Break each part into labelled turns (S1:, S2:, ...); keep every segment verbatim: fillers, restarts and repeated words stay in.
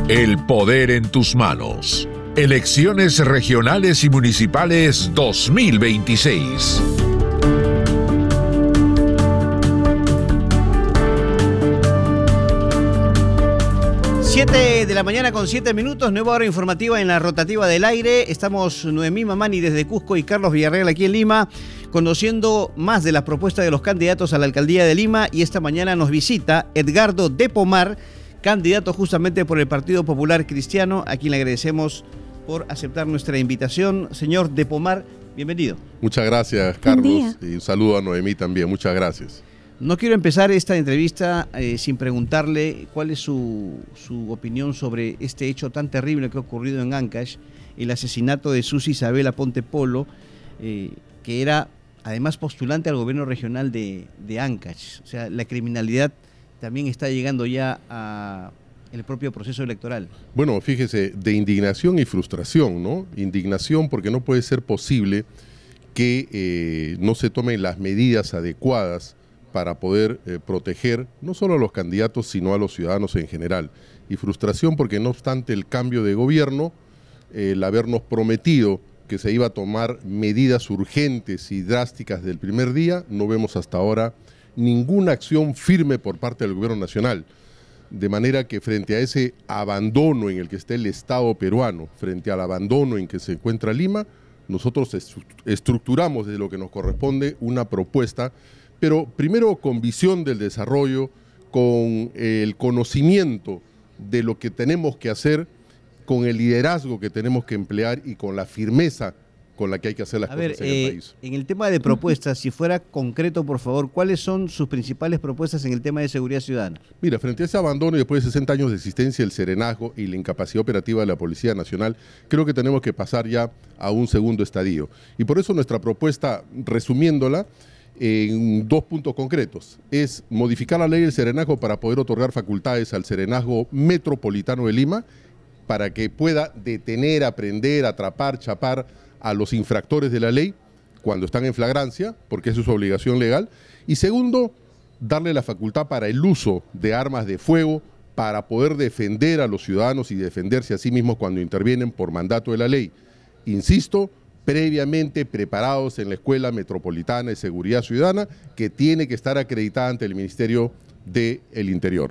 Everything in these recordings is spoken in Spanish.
S1: El poder en tus manos. Elecciones regionales y municipales dos mil veintiséis.
S2: siete de la mañana con siete minutos, nueva hora informativa en la rotativa del aire. Estamos Noemí Mamani desde Cusco y Carlos Villarreal aquí en Lima, conociendo más de las propuestas de los candidatos a la alcaldía de Lima. Y esta mañana nos visita Edgardo de Pomar, candidato justamente por el Partido Popular Cristiano, a quien le agradecemos por aceptar nuestra invitación. Señor de Pomar, bienvenido.
S3: Muchas gracias, Carlos, y un saludo a Noemí también. Muchas gracias.
S2: No quiero empezar esta entrevista eh, sin preguntarle cuál es su, su opinión sobre este hecho tan terrible que ha ocurrido en Ancash, el asesinato de Susi Isabel Aponte Polo, eh, que era además postulante al gobierno regional de, de Ancash. O sea, la criminalidad también está llegando ya a el propio proceso electoral.
S3: Bueno, fíjese, de indignación y frustración, ¿no? Indignación porque no puede ser posible que eh, no se tomen las medidas adecuadas para poder eh, proteger no solo a los candidatos, sino a los ciudadanos en general. Y frustración porque no obstante el cambio de gobierno, eh, el habernos prometido que se iba a tomar medidas urgentes y drásticas del primer día, no vemos hasta ahora ninguna acción firme por parte del gobierno nacional. De manera que frente a ese abandono en el que está el Estado peruano, frente al abandono en que se encuentra Lima, nosotros estructuramos desde lo que nos corresponde una propuesta, pero primero con visión del desarrollo, con el conocimiento de lo que tenemos que hacer, con el liderazgo que tenemos que emplear y con la firmeza con la que hay que hacer las
S2: a
S3: cosas
S2: ver,
S3: en
S2: eh,
S3: el país.
S2: En el tema de propuestas, si fuera concreto, por favor, ¿cuáles son sus principales propuestas en el tema de seguridad ciudadana?
S3: Mira, frente a ese abandono y después de sesenta años de existencia, el serenazgo y la incapacidad operativa de la Policía Nacional, creo que tenemos que pasar ya a un segundo estadio. Y por eso nuestra propuesta, resumiéndola, en dos puntos concretos, es modificar la ley del serenazgo para poder otorgar facultades al serenazgo metropolitano de Lima para que pueda detener, aprender, atrapar, chapar a los infractores de la ley cuando están en flagrancia, porque eso es su obligación legal. Y segundo, darle la facultad para el uso de armas de fuego para poder defender a los ciudadanos y defenderse a sí mismos cuando intervienen por mandato de la ley. Insisto, previamente preparados en la Escuela Metropolitana de Seguridad Ciudadana, que tiene que estar acreditada ante el Ministerio del Interior.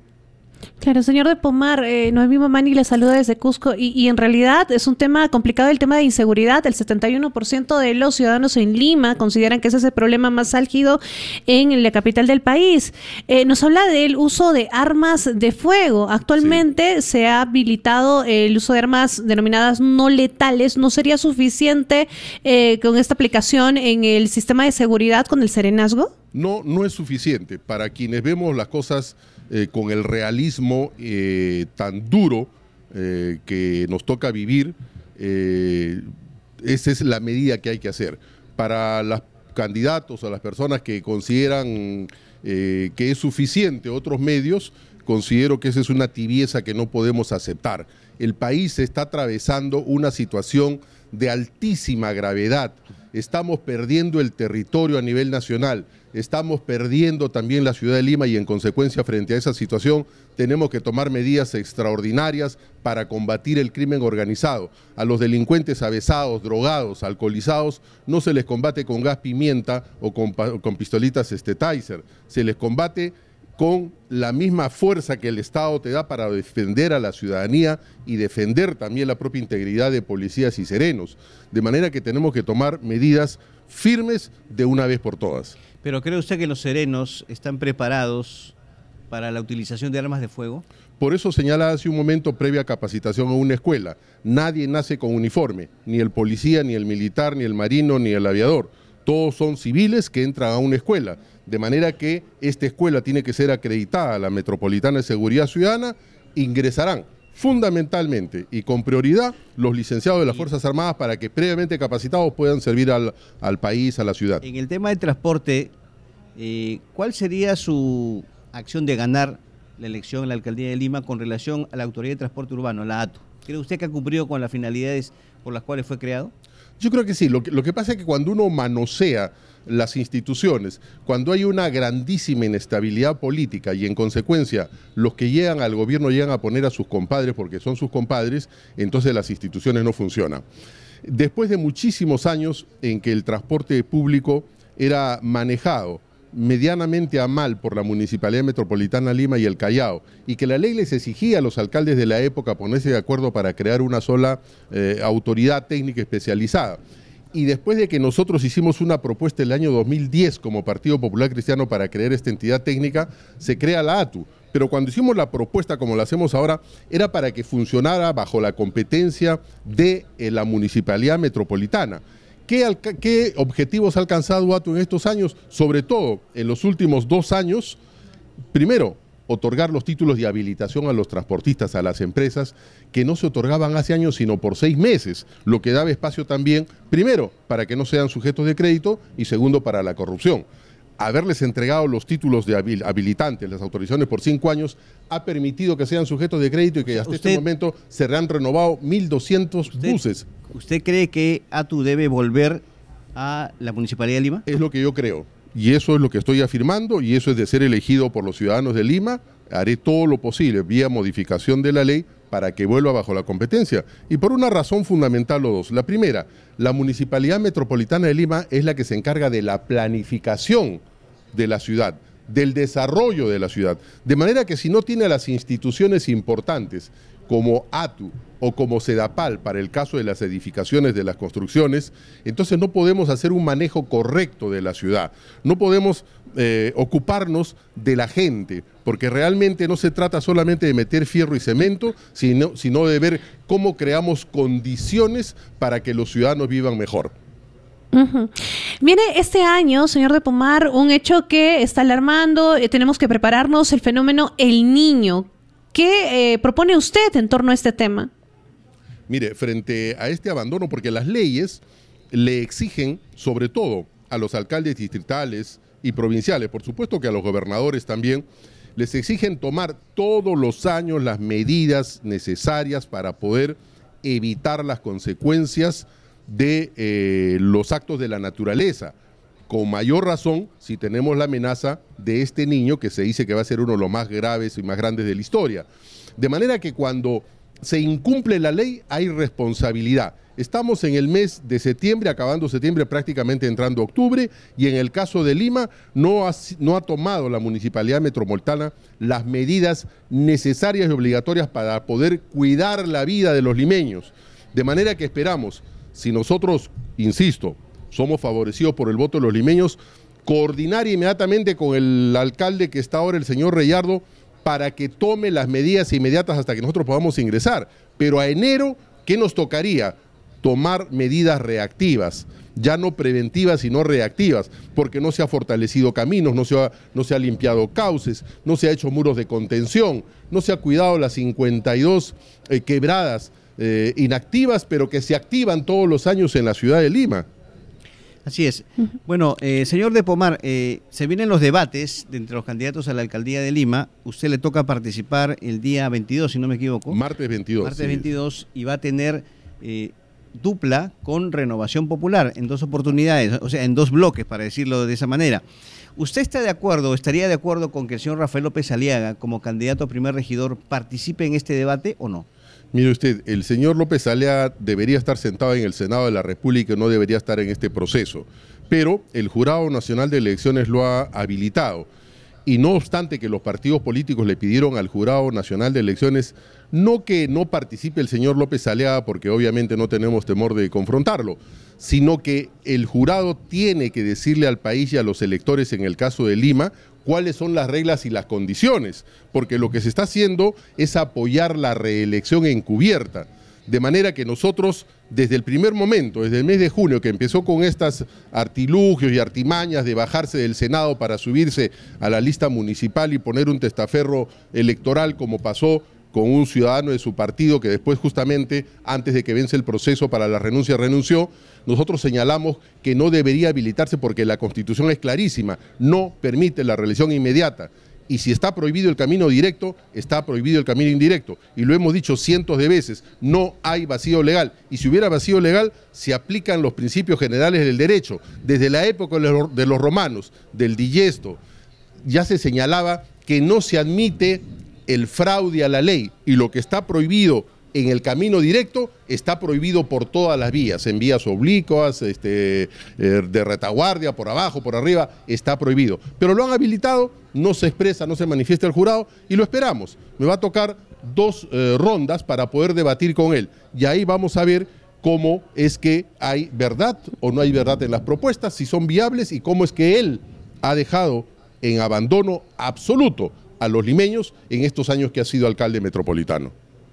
S4: Claro, señor de Pomar, eh, Noemí Mamani le saluda desde Cusco y, y en realidad es un tema complicado el tema de inseguridad. El setenta y uno por ciento de los ciudadanos en Lima consideran que ese es el problema más álgido en la capital del país. Eh, nos habla del uso de armas de fuego. Actualmente sí se ha habilitado el uso de armas denominadas no letales. ¿No sería suficiente eh, con esta aplicación en el sistema de seguridad con el serenazgo?
S3: No, no es suficiente. Para quienes vemos las cosas Eh, con el realismo eh, tan duro eh, que nos toca vivir, eh, esa es la medida que hay que hacer. Para los candidatos o las personas que consideran eh, que es suficiente otros medios, considero que esa es una tibieza que no podemos aceptar. El país está atravesando una situación de altísima gravedad. Estamos perdiendo el territorio a nivel nacional, estamos perdiendo también la ciudad de Lima y en consecuencia frente a esa situación tenemos que tomar medidas extraordinarias para combatir el crimen organizado. A los delincuentes avesados, drogados, alcoholizados, no se les combate con gas pimienta o con, con pistolitas este, Taser, se les combate con la misma fuerza que el Estado te da para defender a la ciudadanía y defender también la propia integridad de policías y serenos. De manera que tenemos que tomar medidas firmes de una vez por todas.
S2: ¿Pero cree usted que los serenos están preparados para la utilización de armas de fuego?
S3: Por eso señala hace un momento previa capacitación en una escuela. Nadie nace con uniforme, ni el policía, ni el militar, ni el marino, ni el aviador. Todos son civiles que entran a una escuela. De manera que esta escuela tiene que ser acreditada a la Metropolitana de Seguridad Ciudadana, ingresarán fundamentalmente y con prioridad los licenciados de las Fuerzas Armadas para que previamente capacitados puedan servir al, al país, a la ciudad.
S2: En el tema de transporte, eh, ¿cuál sería su acción de ganar la elección en la Alcaldía de Lima con relación a la Autoridad de Transporte Urbano, la A T U? ¿Cree usted que ha cumplido con las finalidades por las cuales fue creado?
S3: Yo creo que sí. Lo que, lo que pasa es que cuando uno manosea las instituciones, cuando hay una grandísima inestabilidad política y en consecuencia los que llegan al gobierno llegan a poner a sus compadres porque son sus compadres, entonces las instituciones no funcionan. Después de muchísimos años en que el transporte público era manejado medianamente a mal por la Municipalidad Metropolitana de Lima y el Callao, y que la ley les exigía a los alcaldes de la época ponerse de acuerdo para crear una sola eh, autoridad técnica especializada. Y después de que nosotros hicimos una propuesta el año dos mil diez como Partido Popular Cristiano para crear esta entidad técnica, se crea la A T U. Pero cuando hicimos la propuesta como la hacemos ahora, era para que funcionara bajo la competencia de eh, la Municipalidad Metropolitana. ¿Qué, ¿Qué objetivos ha alcanzado A T U en estos años? Sobre todo en los últimos dos años, primero, otorgar los títulos de habilitación a los transportistas, a las empresas, que no se otorgaban hace años sino por seis meses, lo que daba espacio también, primero, para que no sean sujetos de crédito y segundo, para la corrupción. Haberles entregado los títulos de habilitantes, las autorizaciones por cinco años, ha permitido que sean sujetos de crédito y que hasta usted, este momento se han renovado mil doscientos buses.
S2: ¿Usted cree que A T U debe volver a la Municipalidad de Lima?
S3: Es lo que yo creo. Y eso es lo que estoy afirmando, y eso es de ser elegido por los ciudadanos de Lima. Haré todo lo posible vía modificación de la ley para que vuelva bajo la competencia. Y por una razón fundamental o dos. La primera, la Municipalidad Metropolitana de Lima es la que se encarga de la planificación de la ciudad, del desarrollo de la ciudad. De manera que si no tiene a las instituciones importantes como A T U o como SEDAPAL para el caso de las edificaciones, de las construcciones, entonces no podemos hacer un manejo correcto de la ciudad. No podemos eh, ocuparnos de la gente, porque realmente no se trata solamente de meter fierro y cemento, sino, sino de ver cómo creamos condiciones para que los ciudadanos vivan mejor.
S4: Uh-huh. Viene este año, señor de Pomar, un hecho que está alarmando, eh, tenemos que prepararnos, el fenómeno El Niño. ¿Qué eh, propone usted en torno a este tema?
S3: Mire, frente a este abandono, porque las leyes le exigen, sobre todo a los alcaldes distritales y provinciales, por supuesto que a los gobernadores también, les exigen tomar todos los años las medidas necesarias para poder evitar las consecuencias de eh, los actos de la naturaleza. Con mayor razón si tenemos la amenaza de este niño que se dice que va a ser uno de los más graves y más grandes de la historia. De manera que cuando se incumple la ley hay responsabilidad. Estamos en el mes de septiembre, acabando septiembre, prácticamente entrando octubre, y en el caso de Lima no ha, no ha tomado la Municipalidad Metropolitana las medidas necesarias y obligatorias para poder cuidar la vida de los limeños. De manera que esperamos, si nosotros, insisto, somos favorecidos por el voto de los limeños, coordinar inmediatamente con el alcalde que está ahora, el señor Reyardo, para que tome las medidas inmediatas hasta que nosotros podamos ingresar. Pero a enero, ¿qué nos tocaría? Tomar medidas reactivas, ya no preventivas, sino reactivas, porque no se ha fortalecido caminos, no se ha, no se ha limpiado cauces, no se ha hecho muros de contención, no se ha cuidado las cincuenta y dos eh, quebradas eh, inactivas, pero que se activan todos los años en la ciudad de Lima.
S2: Así es. Bueno, eh, señor de Pomar, eh, se vienen los debates de entre los candidatos a la alcaldía de Lima. Usted le toca participar el día veintidós, si no me equivoco.
S3: Martes veintidós.
S2: Martes veintidós, y va a tener eh, dupla con Renovación Popular en dos oportunidades, o sea, en dos bloques, para decirlo de esa manera. ¿Usted está de acuerdo, estaría de acuerdo con que el señor Rafael López Aliaga, como candidato a primer regidor, participe en este debate o no?
S3: Mire usted, el señor López Aliaga debería estar sentado en el Senado de la República y no debería estar en este proceso. Pero el Jurado Nacional de Elecciones lo ha habilitado. Y no obstante que los partidos políticos le pidieron al Jurado Nacional de Elecciones no que no participe el señor López Aliaga, porque obviamente no tenemos temor de confrontarlo, sino que el jurado tiene que decirle al país y a los electores, en el caso de Lima, cuáles son las reglas y las condiciones, porque lo que se está haciendo es apoyar la reelección encubierta. De manera que nosotros, desde el primer momento, desde el mes de junio, que empezó con estas artilugios y artimañas de bajarse del Senado para subirse a la lista municipal y poner un testaferro electoral, como pasó con un ciudadano de su partido que después, justamente antes de que vence el proceso para la renuncia, renunció, nosotros señalamos que no debería habilitarse porque la Constitución es clarísima, no permite la reelección inmediata. Y si está prohibido el camino directo, está prohibido el camino indirecto. Y lo hemos dicho cientos de veces, no hay vacío legal. Y si hubiera vacío legal, se aplican los principios generales del derecho. Desde la época de los romanos, del digesto, ya se señalaba que no se admite el fraude a la ley. Y lo que está prohibido en el camino directo está prohibido por todas las vías, en vías oblicuas, este, eh, de retaguardia, por abajo, por arriba, está prohibido. Pero lo han habilitado, no se expresa, no se manifiesta el jurado y lo esperamos. Me va a tocar dos eh, rondas para poder debatir con él y ahí vamos a ver cómo es que hay verdad o no hay verdad en las propuestas, si son viables y cómo es que él ha dejado en abandono absoluto a los limeños en estos años que ha sido alcalde metropolitano.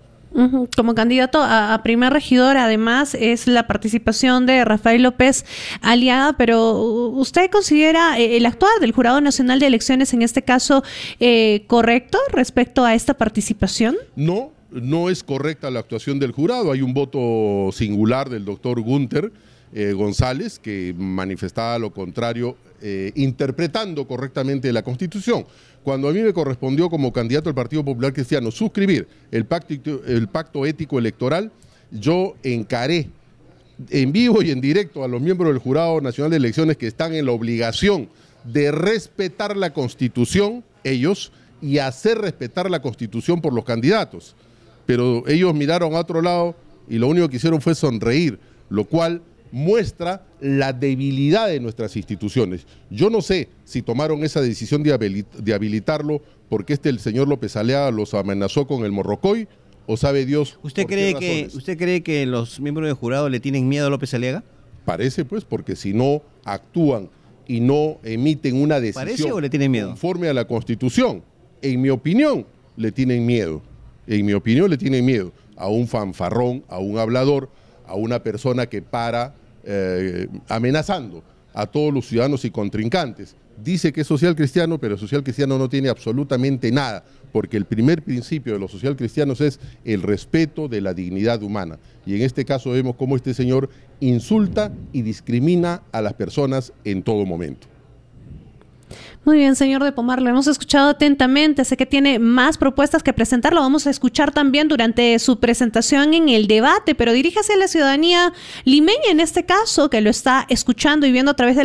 S4: Como candidato a, a primer regidor, además, es la participación de Rafael López Aliaga, pero ¿usted considera eh, el actuar del Jurado Nacional de Elecciones en este caso eh, correcto respecto a esta participación?
S3: No, no es correcta la actuación del jurado. Hay un voto singular del doctor Gunter eh, González que manifestaba lo contrario, eh, interpretando correctamente la Constitución. Cuando a mí me correspondió como candidato al Partido Popular Cristiano suscribir el pacto, el pacto ético electoral, yo encaré en vivo y en directo a los miembros del Jurado Nacional de Elecciones que están en la obligación de respetar la Constitución, ellos, y hacer respetar la Constitución por los candidatos. Pero ellos miraron a otro lado y lo único que hicieron fue sonreír, lo cual muestra la debilidad de nuestras instituciones. Yo no sé si tomaron esa decisión de, habilit de habilitarlo porque este el señor López Aliaga los amenazó con el morrocoy o sabe Dios.
S2: ¿Usted cree que usted cree que los miembros del jurado le tienen miedo a López Aliaga?
S3: Parece pues, porque si no actúan y no emiten una decisión
S2: ¿Parece o le tienen miedo?
S3: Conforme a la Constitución, en mi opinión le tienen miedo. En mi opinión le tienen miedo a un fanfarrón, a un hablador, a una persona que para eh, amenazando a todos los ciudadanos y contrincantes. Dice que es social cristiano, pero social cristiano no tiene absolutamente nada, porque el primer principio de los social cristianos es el respeto de la dignidad humana. Y en este caso vemos cómo este señor insulta y discrimina a las personas en todo momento.
S4: Muy bien, señor de Pomar, lo hemos escuchado atentamente, sé que tiene más propuestas que presentar, lo vamos a escuchar también durante su presentación en el debate, pero diríjase a la ciudadanía limeña en este caso, que lo está escuchando y viendo a través de